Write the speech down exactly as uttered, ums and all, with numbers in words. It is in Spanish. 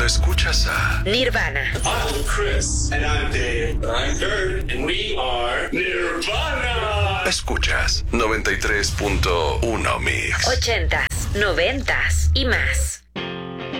cuando escuchas a Nirvana. I'm Chris. And I'm Dave. I'm Kurt. And we are Nirvana. Escuchas noventa y tres punto uno Mix. Ochentas, noventas y más.